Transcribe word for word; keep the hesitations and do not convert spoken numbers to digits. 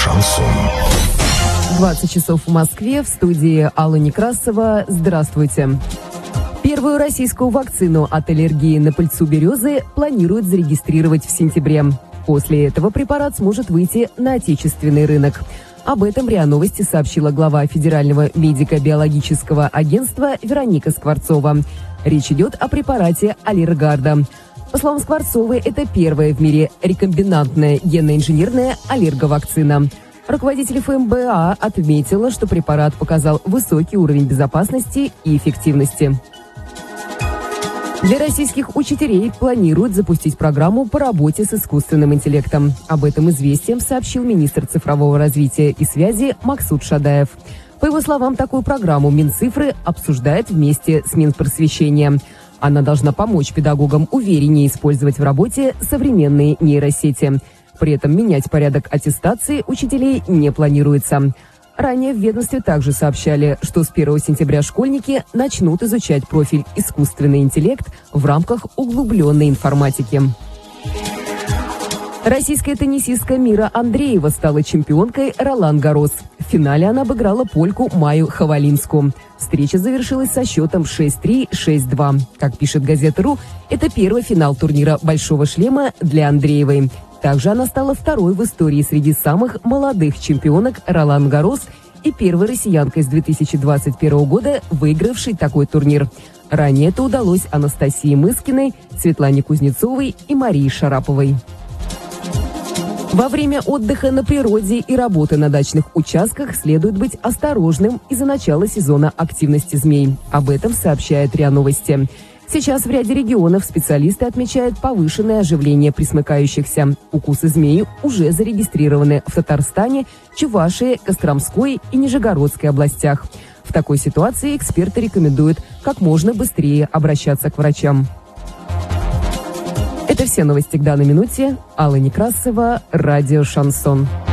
Шансон. двадцать часов в Москве, в студии Алла Некрасова. Здравствуйте. Первую российскую вакцину от аллергии на пыльцу березы планируют зарегистрировать в сентябре. После этого препарат сможет выйти на отечественный рынок. Об этом РИА Новости сообщила глава Федерального медико-биологического агентства Вероника Скворцова. Речь идет о препарате Аллергарда. По словам Скворцовой, это первая в мире рекомбинантная генно-инженерная аллерговакцина. Руководитель эф эм бэ а отметила, что препарат показал высокий уровень безопасности и эффективности. Для российских учителей планируют запустить программу по работе с искусственным интеллектом. Об этом «Известиям» сообщил министр цифрового развития и связи Максут Шадаев. По его словам, такую программу Минцифры обсуждает вместе с Минпросвещением. Она должна помочь педагогам увереннее использовать в работе современные нейросети. При этом менять порядок аттестации учителей не планируется. Ранее в ведомстве также сообщали, что с первого сентября школьники начнут изучать профиль «Искусственный интеллект» в рамках углубленной информатики. Российская теннисистка Мира Андреева стала чемпионкой Ролан-Гаррос. В финале она обыграла польку Майю Хавалинску. Встреча завершилась со счетом шесть три — шесть два. Как пишет газета.ру, это первый финал турнира «Большого шлема» для Андреевой. Также она стала второй в истории среди самых молодых чемпионок Ролан-Гаррос и первой россиянкой с две тысячи двадцать первого года, выигравшей такой турнир. Ранее это удалось Анастасии Мыскиной, Светлане Кузнецовой и Марии Шараповой. Во время отдыха на природе и работы на дачных участках следует быть осторожным из-за начала сезона активности змей. Об этом сообщает РИА Новости. Сейчас в ряде регионов специалисты отмечают повышенное оживление пресмыкающихся. Укусы змеи уже зарегистрированы в Татарстане, Чувашии, Костромской и Нижегородской областях. В такой ситуации эксперты рекомендуют как можно быстрее обращаться к врачам. Это все новости к данной минуте. Алла Некрасова, радио «Шансон».